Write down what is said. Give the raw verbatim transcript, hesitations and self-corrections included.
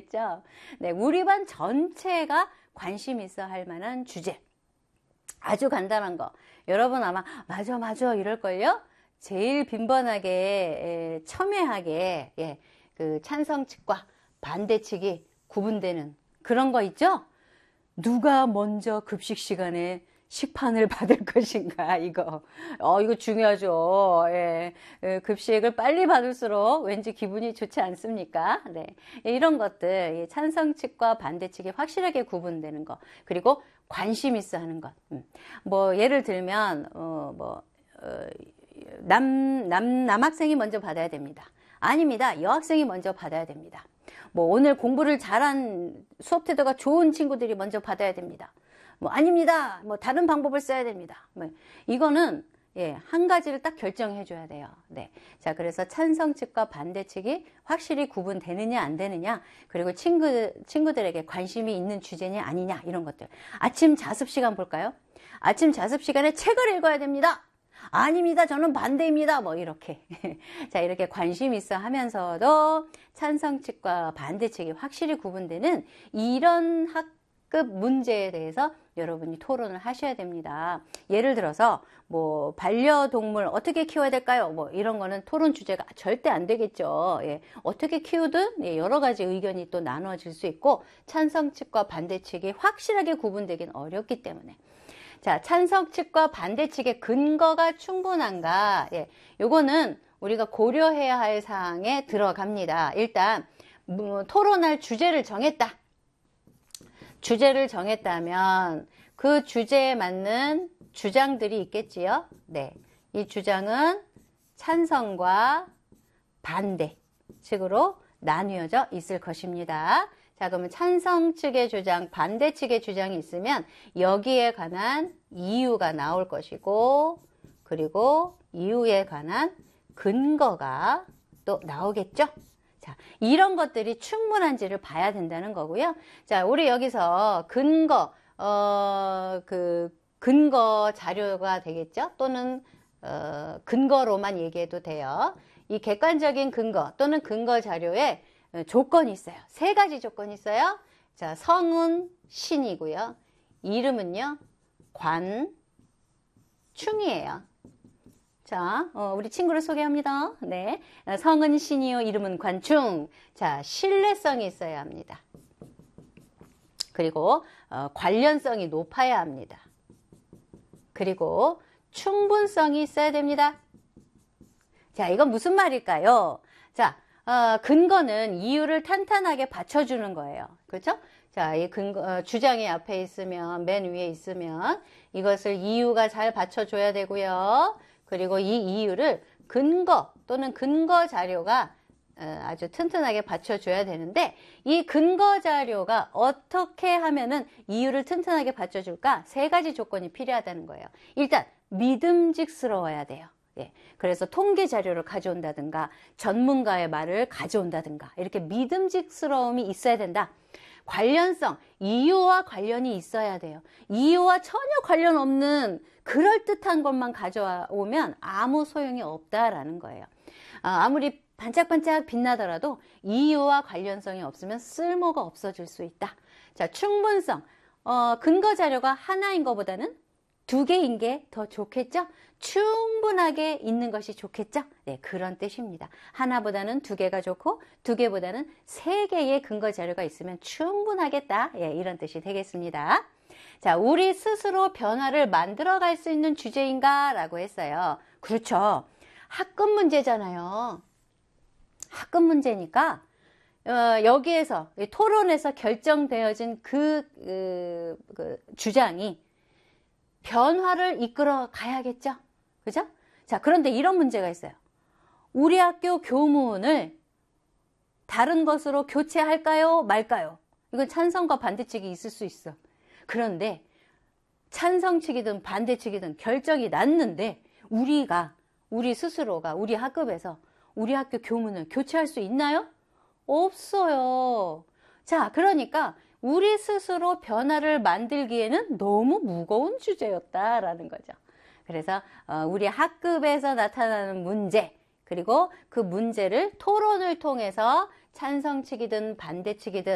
아시겠죠? 네, 우리 반 전체가 관심 있어 할 만한 주제. 아주 간단한 거. 여러분 아마 맞아 맞아 이럴걸요? 제일 빈번하게 에, 첨예하게 예, 그 찬성 측과 반대 측이 구분되는 그런 거 있죠? 누가 먼저 급식 시간에 식판을 받을 것인가, 이거. 어, 이거 중요하죠. 예. 급식을 빨리 받을수록 왠지 기분이 좋지 않습니까? 네. 이런 것들, 찬성 측과 반대 측이 확실하게 구분되는 거. 그리고 관심 있어 하는 것. 음. 뭐, 예를 들면, 어, 뭐, 어, 남, 남, 남학생이 먼저 받아야 됩니다. 아닙니다. 여학생이 먼저 받아야 됩니다. 뭐, 오늘 공부를 잘한 수업 태도가 좋은 친구들이 먼저 받아야 됩니다. 뭐 아닙니다. 뭐 다른 방법을 써야 됩니다. 뭐 이거는 예, 한 가지를 딱 결정해 줘야 돼요. 네. 자, 그래서 찬성 측과 반대 측이 확실히 구분되느냐 안 되느냐, 그리고 친구 친구들에게 관심이 있는 주제냐 아니냐, 이런 것들. 아침 자습 시간 볼까요? 아침 자습 시간에 책을 읽어야 됩니다. 아닙니다. 저는 반대입니다. 뭐 이렇게. 자, 이렇게 관심 있어 하면서도 찬성 측과 반대 측이 확실히 구분되는 이런 학급 문제에 대해서 여러분이 토론을 하셔야 됩니다. 예를 들어서 뭐 반려동물 어떻게 키워야 될까요? 뭐 이런 거는 토론 주제가 절대 안 되겠죠. 예. 어떻게 키우든 예, 여러 가지 의견이 또 나누어질 수 있고, 찬성 측과 반대 측이 확실하게 구분되긴 어렵기 때문에. 자, 찬성 측과 반대 측의 근거가 충분한가? 예. 요거는 우리가 고려해야 할 사항에 들어갑니다. 일단 뭐, 토론할 주제를 정했다. 주제를 정했다면 그 주제에 맞는 주장들이 있겠지요. 네, 이 주장은 찬성과 반대 측으로 나뉘어져 있을 것입니다. 자, 그러면 찬성 측의 주장, 반대 측의 주장이 있으면 여기에 관한 이유가 나올 것이고, 그리고 이유에 관한 근거가 또 나오겠죠. 자, 이런 것들이 충분한지를 봐야 된다는 거고요. 자, 우리 여기서 근거, 어, 그, 근거 자료가 되겠죠? 또는, 어, 근거로만 얘기해도 돼요. 이 객관적인 근거 또는 근거 자료에 조건이 있어요. 세 가지 조건이 있어요. 자, 성은 신이고요. 이름은요, 관충이에요. 자, 어, 우리 친구를 소개합니다. 네. 성은 신이요, 이름은 관충. 자, 신뢰성이 있어야 합니다. 그리고, 어, 관련성이 높아야 합니다. 그리고, 충분성이 있어야 됩니다. 자, 이건 무슨 말일까요? 자, 어, 근거는 이유를 탄탄하게 받쳐주는 거예요. 그렇죠? 자, 이 근거, 어, 주장이 앞에 있으면, 맨 위에 있으면, 이것을 이유가 잘 받쳐줘야 되고요. 그리고 이 이유를 근거 또는 근거 자료가 아주 튼튼하게 받쳐줘야 되는데, 이 근거 자료가 어떻게 하면은 이유를 튼튼하게 받쳐줄까? 세 가지 조건이 필요하다는 거예요. 일단 믿음직스러워야 돼요. 예. 그래서 통계 자료를 가져온다든가 전문가의 말을 가져온다든가 이렇게 믿음직스러움이 있어야 된다. 관련성, 이유와 관련이 있어야 돼요. 이유와 전혀 관련 없는 그럴듯한 것만 가져오면 아무 소용이 없다라는 거예요. 아무리 반짝반짝 빛나더라도 이유와 관련성이 없으면 쓸모가 없어질 수 있다. 자, 충분성. 어, 근거 자료가 하나인 것보다는 두 개인 게 더 좋겠죠? 충분하게 있는 것이 좋겠죠? 네, 그런 뜻입니다. 하나보다는 두 개가 좋고, 두 개보다는 세 개의 근거 자료가 있으면 충분하겠다. 예, 이런 뜻이 되겠습니다. 자, 우리 스스로 변화를 만들어갈 수 있는 주제인가? 라고 했어요. 그렇죠. 학급 문제잖아요. 학급 문제니까, 어, 여기에서, 토론에서 결정되어진 그, 그, 그 주장이 변화를 이끌어 가야겠죠? 그죠? 자, 그런데 이런 문제가 있어요. 우리 학교 교문을 다른 것으로 교체할까요? 말까요? 이건 찬성과 반대 측이 있을 수 있어. 그런데 찬성 측이든 반대 측이든 결정이 났는데 우리가, 우리 스스로가 우리 학급에서 우리 학교 교문을 교체할 수 있나요? 없어요. 자, 그러니까 우리 스스로 변화를 만들기에는 너무 무거운 주제였다라는 거죠. 그래서 우리 학급에서 나타나는 문제, 그리고 그 문제를 토론을 통해서 찬성 측이든 반대 측이든